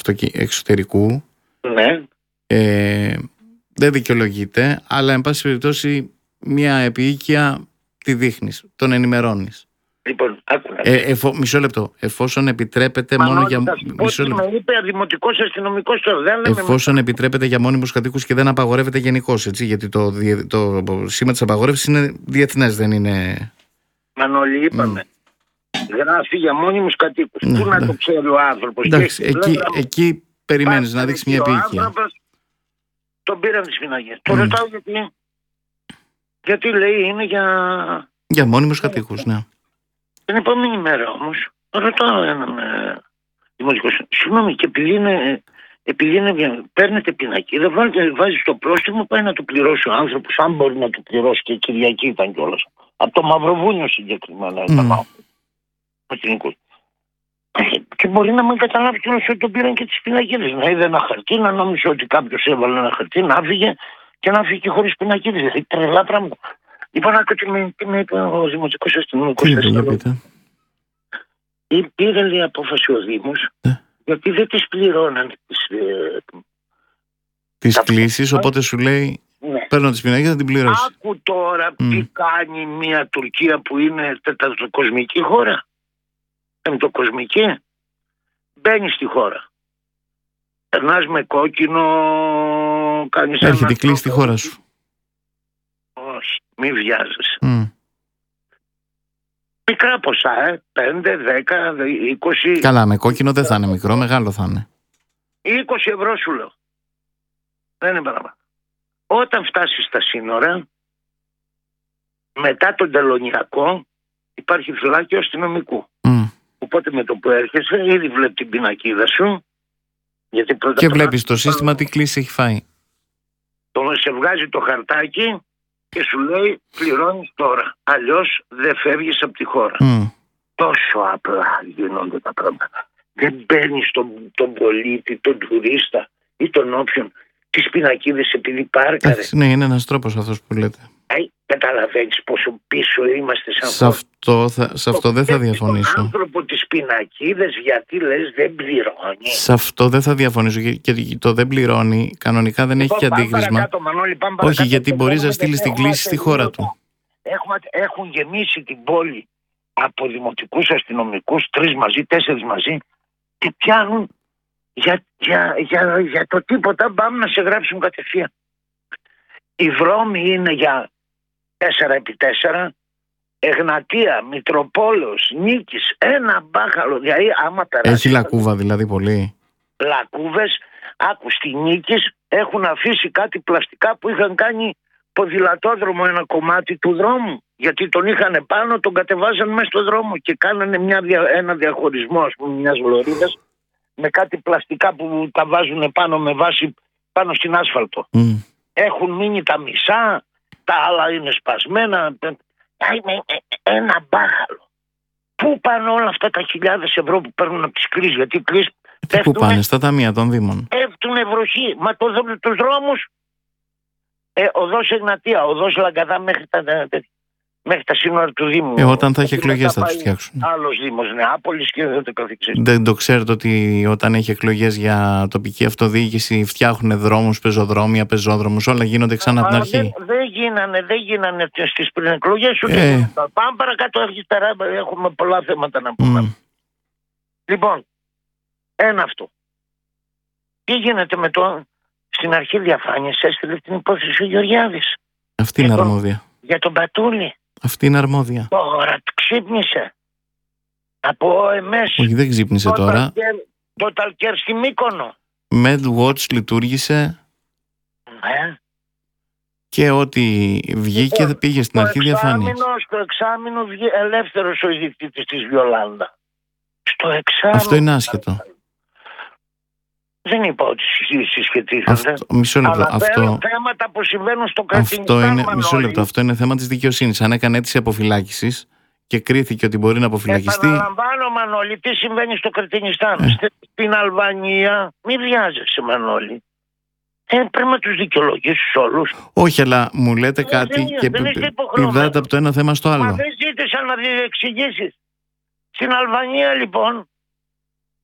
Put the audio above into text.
εξωτερικού. Ναι. Δεν δικαιολογείται, αλλά εν πάση περιπτώσει μια επίοικια τη δείχνεις, τον ενημερώνεις. Λοιπόν, μισό λεπτό. Εφόσον επιτρέπεται μόνο για. Μισό λεπτό. Με είπε δημοτικός αστυνομικός τώρα. Εφόσον επιτρέπεται για μόνιμους κατοίκους και δεν απαγορεύεται γενικώς, έτσι. Γιατί το σήμα της απαγορεύσης είναι διεθνές, δεν είναι. Μανώλη, είπαμε. Γράφει για μόνιμους κατοίκους. Ναι, πού να το ξέρει ο άνθρωπος. Εντάξει, εκεί περιμένεις να δείξει μια επίοικια. Τον πήραν τις πινακές. Το ρωτάω γιατί λέει είναι για μόνιμους κατοίκους, ναι. Την επόμενη μέρα όμως ρωτάω έναν δημοτικό. Συγγνώμη, και επειδή παίρνετε πινακίδα, βάζει το πρόστιμο, πάει να το πληρώσει ο άνθρωπος, αν μπορεί να το πληρώσει, και Κυριακή ήταν κιόλας. Από το Μαυροβούνιο συγκεκριμένα ήταν. Και μπορεί να μην καταλάβει κιόλας ότι τον πήραν και τις πινακίδες. Να είδε ένα χαρτί, να νόμιζε ότι κάποιος έβαλε ένα χαρτί, να φύγε και να φύγει χωρίς πινακίδες. Δηλαδή τρελά πράγματα. Λοιπόν, τι με είπε ο δημοτικός αστυνομικός. Πήρε, λέει, απόφαση ο Δήμος, γιατί δεν τις πληρώναν τις κλήσεις, οπότε σου λέει, παίρνω τις πινακίδες, θα την πληρώσει. Άκου τώρα τι κάνει μια Τουρκία που είναι τεταρτοκοσμική χώρα. Πεμπτοκοσμική. Μπαίνει στη χώρα. Περνάς με κόκκινο, κάνεις ένα... Έρχεται η κλήση στη χώρα σου. Όχι, μη βιάζεσαι. Μικρά ποσά, 5, 10, 20... Καλά, με κόκκινο δεν θα είναι μικρό, μεγάλο θα είναι. 20 ευρώ σου λέω. Δεν είναι παραπάνω. Όταν φτάσεις στα σύνορα, μετά τον τελωνιακό, υπάρχει φυλάκιο αστυνομικού. Οπότε με το που έρχεσαι, ήδη βλέπει την πινακίδα σου. Γιατί και βλέπεις το σύστημα τι κλίση έχει φάει. Σε βγάζει το χαρτάκι και σου λέει πληρώνεις τώρα. Αλλιώς δεν φεύγεις από τη χώρα. Τόσο απλά γίνονται τα πράγματα. Δεν παίρνεις τον πολίτη, τον τουρίστα ή τον όποιον τις πινακίδες επειδή πάρκαρε. Ναι, είναι ένας τρόπος αυτός που λέτε. Καταλαβαίνεις πόσο πίσω είμαστε σαν σε αυτό δεν θα διαφωνήσω. Τον άνθρωπο τις πινακίδες γιατί λες δεν πληρώνει. Σε αυτό δεν θα διαφωνήσω και το δεν πληρώνει κανονικά δεν έχει και αντίκρισμα. Όχι, γιατί μπορείς να στείλεις την κλήση στη χώρα του. Έχουν γεμίσει την πόλη από δημοτικούς αστυνομικούς, 3 μαζί, 4 μαζί, και πιάνουν για το τίποτα. Πάμε να σε γράψουν κατευθείαν. Οι δρόμοι είναι για 4x4, Εγνατία, Μητροπόλεως, Νίκης, ένα μπάχαλο. Δηλαδή, άμα περάσει. Έχει λακκούβα δηλαδή πολύ. Λακκούβες, άκου, στη Νίκης έχουν αφήσει κάτι πλαστικά που είχαν κάνει ποδηλατόδρομο ένα κομμάτι του δρόμου. Γιατί τον είχαν πάνω, τον κατεβάζαν μέσα στο δρόμο και κάνανε ένα διαχωρισμό, ας πούμε, μιας λωρίδας με κάτι πλαστικά που τα βάζουν πάνω με βάση πάνω στην άσφαλτο. Έχουν μείνει τα μισά, τα άλλα είναι σπασμένα. Ένα μπάχαλο. Πού πάνε όλα αυτά τα χιλιάδες ευρώ που παίρνουν από τις κλήσεις? Γιατί οι κλήσεις πού πάνε? Στα ταμεία των Δήμων. Πέφτουνε βροχή. Μα τους δρόμους, οδός Εγνατία, οδός Λαγκαδά μέχρι τα σύνορα του Δήμου. Όταν θα έχει εκλογές θα τους φτιάξουν. Άλλος Δήμος, Νεάπολης και δεν το καθεξής. Δεν το ξέρετε ότι όταν έχει εκλογές για τοπική αυτοδιοίκηση φτιάχνουν δρόμους, πεζοδρόμια, πεζόδρομους, όλα γίνονται ξανά από την αρχή. Δεν γίνανε στις πριν εκλογές. Πάμε παρακάτω, έχουμε πολλά θέματα να πούμε. Λοιπόν, ένα αυτό. Τι γίνεται με στην αρχή διαφάνειας έστειλε την υπόθεση ο Γεωργιάδης. Αυτή είναι αρμόδια. Για τον Πατούλη. Αυτή είναι αρμόδια. Τώρα ξύπνησε. Από OMS. Όχι, δεν ξύπνησε τώρα. Total Care στη Μύκονο. MedWatch λειτουργήσε. Ναι. Και ό,τι βγήκε πήγε στην αρχή διαφάνειας. Στο εξάμηνο ελεύθερος ο ιδιοκτήτης της Βιολάντα. Στο εξάμηνο. Αυτό είναι άσχετο. Δεν είπα ότι συσχετίζονται. Μισό λεπτό. Αλλά θέματα που συμβαίνουν στο Κρατινιστάν. Μισό λεπτό. Αυτό είναι θέμα της δικαιοσύνης. Αν έκανε αίτηση αποφυλάκησης και κρίθηκε ότι μπορεί να αποφυλακιστεί. Επαναλαμβάνω, Μανώλη, τι συμβαίνει στο Κρατινιστάν. Στην Αλβανία, μη βιάζεσαι, Μανώλη. Πρέπει να τους δικαιολογήσεις όλους. Όχι, αλλά μου λέτε κάτι και πηδάτε από το ένα θέμα στο άλλο. Μα δεν ζήτησαν να διεξηγήσεις. Στην Αλβανία, λοιπόν,